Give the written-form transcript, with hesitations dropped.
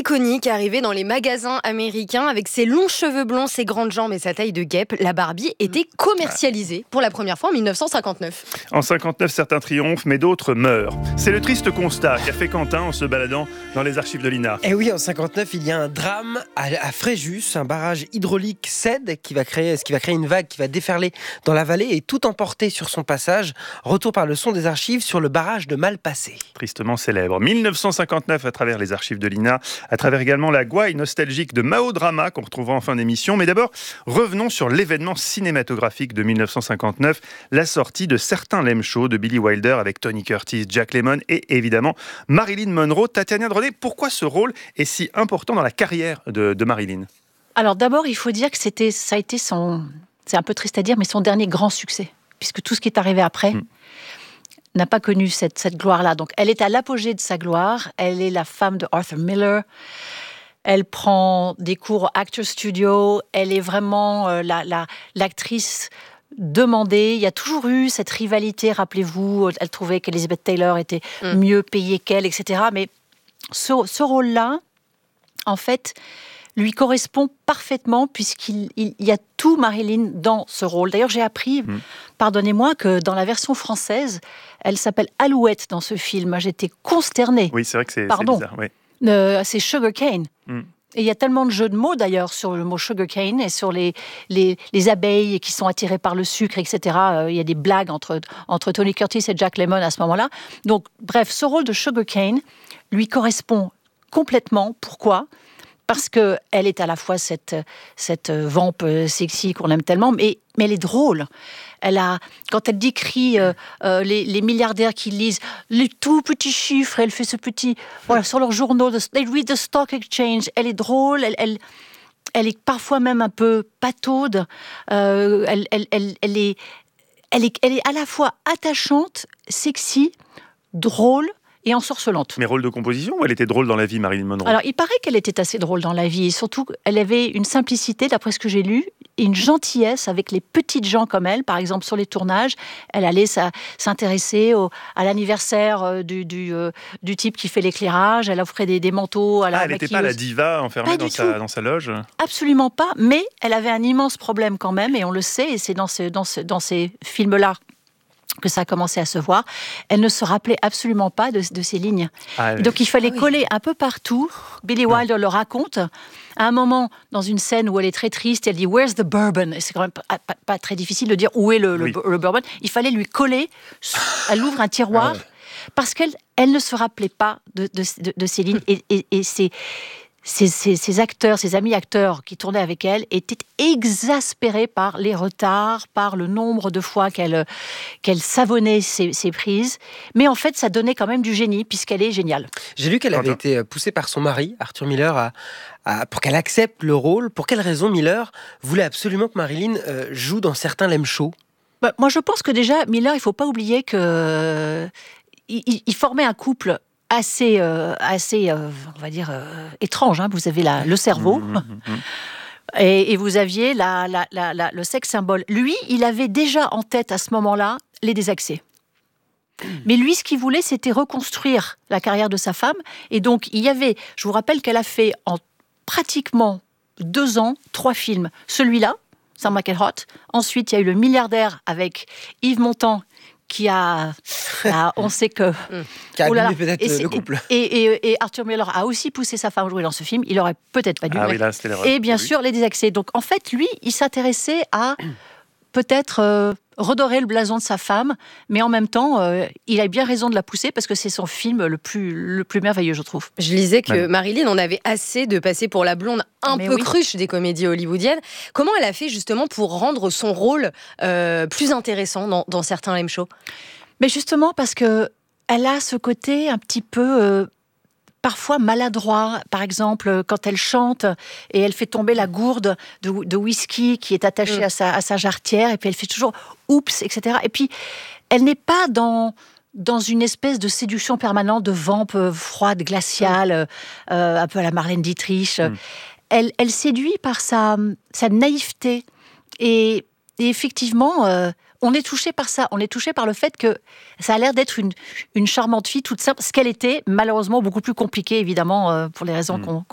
iconique arrivée dans les magasins américains avec ses longs cheveux blonds, ses grandes jambes et sa taille de guêpe. La Barbie était commercialisée pour la première fois en 1959. En 59, certains triomphent, mais d'autres meurent. C'est le triste constat qu'a fait Quentin en se baladant dans les archives de l'INA. Et oui, en 59, il y a un drame à Fréjus. Un barrage hydraulique cède, ce qui va créer une vague qui va déferler dans la vallée et tout emporter sur son passage. Retour par le son des archives sur le barrage de Malpasset. Tristement célèbre. 1959 à travers les archives de l'INA, à travers également la gouaille nostalgique de Mao Drama qu'on retrouvera en fin d'émission. Mais d'abord, revenons sur l'événement cinématographique de 1959, la sortie de Certains l'aiment chaud de Billy Wilder avec Tony Curtis, Jack Lemmon et évidemment Marilyn Monroe. Tatiana Dronnet, pourquoi ce rôle est si important dans la carrière de Marilyn ? Alors d'abord, il faut dire que ça a été son, c'est un peu triste à dire, mais son dernier grand succès, puisque tout ce qui est arrivé après n'a pas connu cette gloire-là. Donc elle est à l'apogée de sa gloire, elle est la femme de Arthur Miller, elle prend des cours au Actors Studio, elle est vraiment l'actrice demandée. Il y a toujours eu cette rivalité, rappelez-vous, elle trouvait qu'Elizabeth Taylor était mieux payée qu'elle, etc. Mais ce rôle-là, en fait, lui correspond parfaitement puisqu'il y a tout Marilyn dans ce rôle. D'ailleurs, j'ai appris, pardonnez-moi, que dans la version française, elle s'appelle Alouette dans ce film. J'étais consternée. Oui, c'est vrai que c'est bizarre. Oui. C'est Sugar Cane. Et il y a tellement de jeux de mots d'ailleurs sur le mot sugar cane et sur les abeilles qui sont attirées par le sucre, etc. Il y a des blagues entre Tony Curtis et Jack Lemmon à ce moment-là. Donc, bref, ce rôle de sugar cane lui correspond complètement. Pourquoi ? Parce qu'elle est à la fois cette vampe sexy qu'on aime tellement, mais elle est drôle. Quand elle décrit les milliardaires qui lisent les tout petits chiffres, elle fait ce petit... Voilà, sur leurs journaux, they read the stock exchange. Elle est drôle, elle est parfois même un peu pataude. Elle est à la fois attachante, sexy, drôle, et ensorcelante. Mais rôle de composition ou elle était drôle dans la vie, Marilyn Monroe ? Alors, il paraît qu'elle était assez drôle dans la vie. Et surtout, elle avait une simplicité, d'après ce que j'ai lu, et une gentillesse avec les petites gens comme elle. Par exemple, sur les tournages, elle allait s'intéresser à l'anniversaire du type qui fait l'éclairage. Elle offrait des manteaux à la elle n'était pas la diva enfermée dans sa loge ? Absolument pas. Mais elle avait un immense problème quand même, et on le sait, et c'est dans ces films-là que ça a commencé à se voir, elle ne se rappelait absolument pas de ces lignes. Donc il fallait coller un peu partout. Billy Wilder le raconte. À un moment, dans une scène où elle est très triste, elle dit « Where's the bourbon ?» Et c'est quand même pas très difficile de dire où est le bourbon. Il fallait lui coller, elle ouvre un tiroir, parce qu'elle ne se rappelait pas de ces lignes. Et ces acteurs, ces amis acteurs qui tournaient avec elle étaient exaspérés par les retards, par le nombre de fois qu'elle savonnait ses prises. Mais en fait, ça donnait quand même du génie, puisqu'elle est géniale. J'ai lu qu'elle avait été poussée par son mari, Arthur Miller, pour qu'elle accepte le rôle. Pour quelle raison Miller voulait absolument que Marilyn joue dans Certains l'aiment chaud ? Moi, je pense que déjà, Miller, il ne faut pas oublier qu'il formait un couple assez on va dire, étrange. Vous avez le cerveau et vous aviez le sexe symbole. Lui, il avait déjà en tête à ce moment-là les désaxés. Mais lui, ce qu'il voulait, c'était reconstruire la carrière de sa femme. Et donc, je vous rappelle qu'elle a fait en pratiquement 2 ans 3 films. Celui-là, Some Like It Hot. Ensuite, il y a eu Le Milliardaire avec Yves Montand, on sait que... qui a abîmé peut-être le couple. Et Arthur Miller a aussi poussé sa femme à jouer dans ce film. Il aurait peut-être pas dû. C'était l'erreur. Et bien sûr, les désaxés. Donc, en fait, lui, il s'intéressait à peut-être redorer le blason de sa femme, mais en même temps, il a bien raison de la pousser parce que c'est son film le plus merveilleux, je trouve. Je lisais que Marilyn en avait assez de passer pour la blonde cruche des comédies hollywoodiennes. Comment elle a fait justement pour rendre son rôle plus intéressant dans Certains l'aiment chaud ? Mais justement parce que elle a ce côté un petit peu parfois maladroit. Par exemple, quand elle chante et elle fait tomber la gourde de whisky qui est attachée à sa jarretière, et puis elle fait toujours « oups », etc. Et puis, elle n'est pas dans une espèce de séduction permanente de vampe froide, glaciale, un peu à la Marlène Dietrich. Elle séduit par sa naïveté. Et effectivement, on est touché par ça. On est touché par le fait que ça a l'air d'être une charmante fille toute simple, ce qu'elle était, malheureusement beaucoup plus compliquée, évidemment, pour les raisons